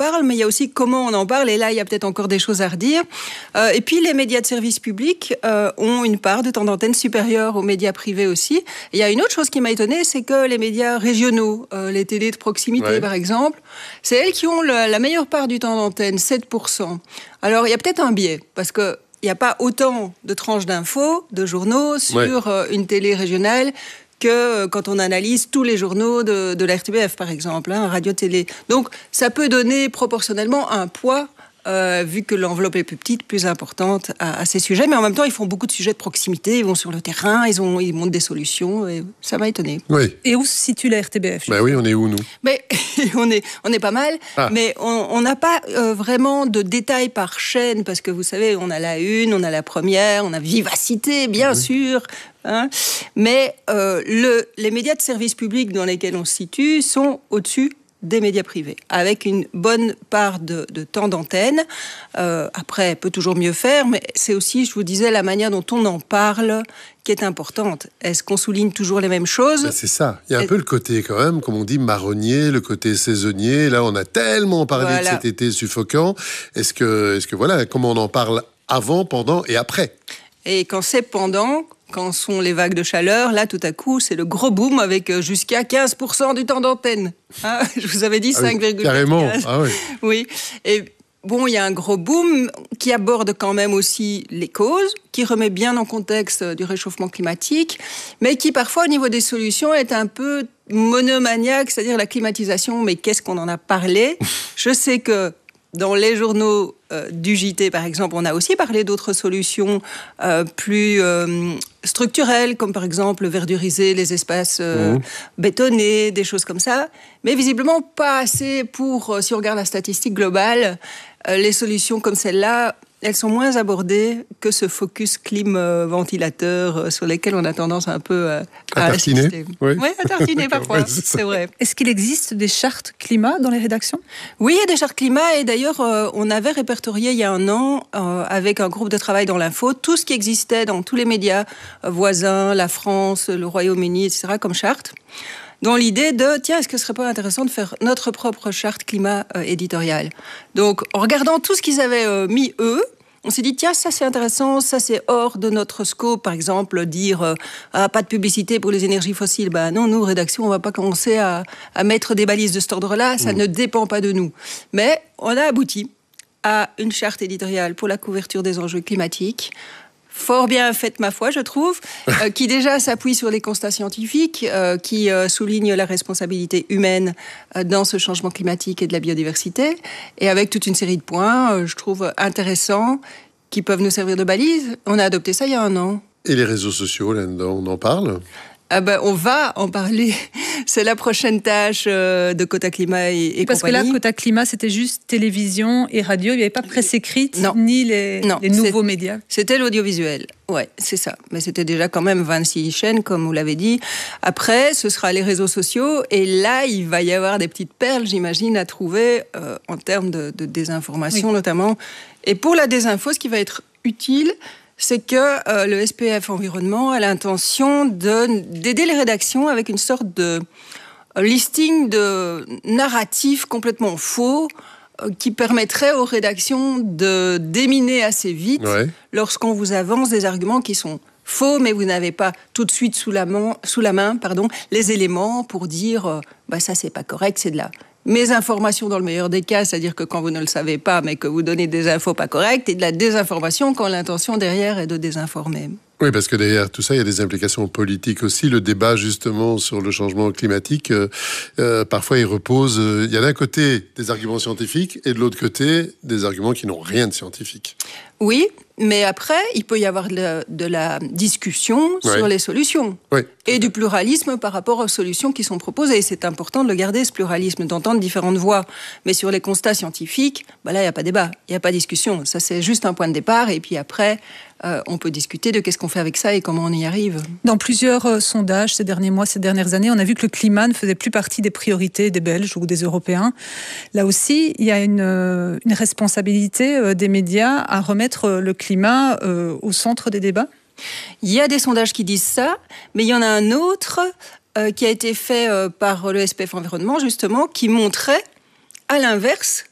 parle, mais il y a aussi comment on en parle. Et là, il y a peut-être encore des choses à redire. Et puis, les médias de service public ont une part de temps d'antenne supérieure aux médias privés aussi. Et il y a une autre chose qui m'a étonnée, c'est que les médias régionaux, les télés de proximité, par exemple, c'est elles qui ont la meilleure part du temps d'antenne, 7%. Alors, il y a peut-être un biais, parce que il n'y a pas autant de tranches d'infos, de journaux sur une télé régionale que quand on analyse tous les journaux de la RTBF, par exemple, radio-télé. Donc, ça peut donner proportionnellement un poids, vu que l'enveloppe est plus petite, plus importante à ces sujets. Mais en même temps, ils font beaucoup de sujets de proximité, ils vont sur le terrain, ils montrent des solutions, et ça m'a étonnée. Oui. Et où se situe la RTBF ? Oui, on est où, nous ? Mais on est pas mal, mais on n'a pas vraiment de détails par chaîne, parce que vous savez, on a la une, on a la première, on a Vivacité, bien sûr. Mais les médias de service public dans lesquels on se situe sont au-dessus des médias privés, avec une bonne part de temps d'antenne. Après, peut toujours mieux faire, mais c'est aussi, je vous disais, la manière dont on en parle qui est importante. Est-ce qu'on souligne toujours les mêmes choses ? C'est ça. Il y a un peu le côté, quand même, comme on dit, marronnier, le côté saisonnier. Là, on a tellement parlé de cet été suffocant. Est-ce que voilà, comment on en parle avant, pendant et après ? Et quand c'est pendant, quand sont les vagues de chaleur, là, tout à coup, c'est le gros boom avec jusqu'à 15% du temps d'antenne. Je vous avais dit 5,4. Carrément, oui. Et bon, il y a un gros boom qui aborde quand même aussi les causes, qui remet bien en contexte du réchauffement climatique, mais qui parfois, au niveau des solutions, est un peu monomaniaque, c'est-à-dire la climatisation, mais qu'est-ce qu'on en a parlé ? Je sais que dans les journaux du JT, par exemple, on a aussi parlé d'autres solutions plus structurelles, comme par exemple verduriser les espaces bétonnés, des choses comme ça. Mais visiblement, pas assez pour, si on regarde la statistique globale, les solutions comme celle-là, elles sont moins abordées que ce focus clim-ventilateur sur lesquels on a tendance un peu à tartiner. Oui, à tartiner parfois, c'est vrai. Est-ce qu'il existe des chartes climat dans les rédactions ? Oui, il y a des chartes climat et d'ailleurs, on avait répertorié il y a un an, avec un groupe de travail dans l'info, tout ce qui existait dans tous les médias voisins, la France, le Royaume-Uni, etc., comme charte. Dans l'idée de, tiens, est-ce que ce serait pas intéressant de faire notre propre charte climat éditoriale ? Donc, en regardant tout ce qu'ils avaient mis eux, on s'est dit, tiens, ça c'est intéressant, ça c'est hors de notre scope. Par exemple, dire, pas de publicité pour les énergies fossiles. Non, nous, rédaction, on va pas commencer à mettre des balises de cet ordre-là, ça ne dépend pas de nous. Mais on a abouti à une charte éditoriale pour la couverture des enjeux climatiques, fort bien faite, ma foi, je trouve, qui déjà s'appuie sur les constats scientifiques, qui souligne la responsabilité humaine dans ce changement climatique et de la biodiversité, et avec toute une série de points, je trouve, intéressants, qui peuvent nous servir de balises. On a adopté ça il y a un an. Et les réseaux sociaux, là-dedans, on en parle ? On va en parler. C'est la prochaine tâche de Quota Climat et parce compagnie. Que là, Quota Climat, c'était juste télévision et radio. Il n'y avait pas presse écrite, ni les nouveaux médias. C'était l'audiovisuel. Ouais, c'est ça. Mais c'était déjà quand même 26 chaînes, comme vous l'avez dit. Après, ce sera les réseaux sociaux. Et là, il va y avoir des petites perles, j'imagine, à trouver en termes de désinformation, notamment. Et pour la désinfo, ce qui va être utile, c'est que le SPF Environnement a l'intention d'aider les rédactions avec une sorte de listing de narratifs complètement faux qui permettrait aux rédactions de déminer assez vite lorsqu'on vous avance des arguments qui sont faux, mais vous n'avez pas tout de suite sous la main, les éléments pour dire ça c'est pas correct, c'est de la mésinformation dans le meilleur des cas, c'est-à-dire que quand vous ne le savez pas, mais que vous donnez des infos pas correctes, et de la désinformation quand l'intention derrière est de désinformer. Oui, parce que derrière tout ça, il y a des implications politiques aussi. Le débat, justement, sur le changement climatique, parfois, il repose... il y a d'un côté des arguments scientifiques et de l'autre côté des arguments qui n'ont rien de scientifique. Oui, mais après, il peut y avoir de la discussion sur les solutions. Oui. Et du pluralisme par rapport aux solutions qui sont proposées. C'est important de le garder, ce pluralisme, d'entendre différentes voix. Mais sur les constats scientifiques, là, il n'y a pas débat, il n'y a pas discussion. Ça, c'est juste un point de départ. Et puis après, on peut discuter de qu'est-ce qu'on fait avec ça et comment on y arrive. Dans plusieurs sondages ces derniers mois, ces dernières années, on a vu que le climat ne faisait plus partie des priorités des Belges ou des Européens. Là aussi, il y a une responsabilité des médias à remettre le climat au centre des débats. Il y a des sondages qui disent ça, mais il y en a un autre qui a été fait par le SPF Environnement, justement, qui montrait, à l'inverse,